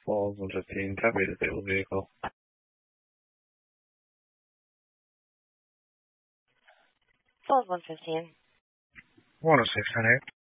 falls 115, copy the disabled vehicle. Falls 115. 106, 10-8.